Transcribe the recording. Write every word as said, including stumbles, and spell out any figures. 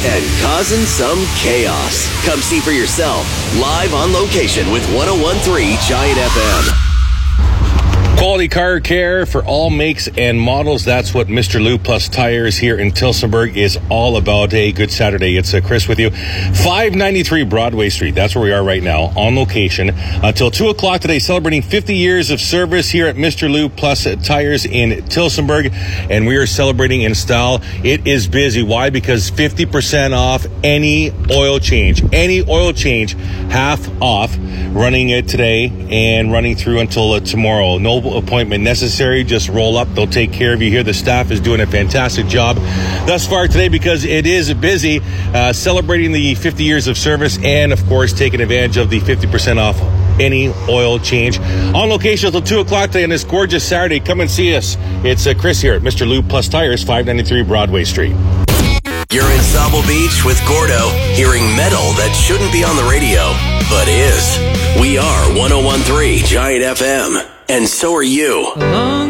and causing some chaos. Come see for yourself, live on location with one oh one point three Giant F M. Quality car care for all makes and models. That's what Mister Lube Plus Tires here in Tillsonburg is all about. Hey, good Saturday. It's uh, Chris with you. five ninety-three Broadway Street. That's where we are right now, on location. Until two o'clock today, celebrating fifty years of service here at Mister Lube Plus Tires in Tillsonburg. And we are celebrating in style. It is busy. Why? Because fifty percent off any oil change. Any oil change, half off. Running it today and running through until uh, tomorrow. No appointment necessary. Just roll up. They'll take care of you here. The staff is doing a fantastic job thus far today because it is busy, uh, celebrating the fifty years of service and, of course, taking advantage of the fifty percent off any oil change. On location until two o'clock today on this gorgeous Saturday. Come and see us. It's uh, Chris here at Mister Lube Plus Tires, five ninety-three Broadway Street. You're in Sauble Beach with Gordo, hearing metal that shouldn't be on the radio, but is. We are one oh one point three Giant F M, and so are you.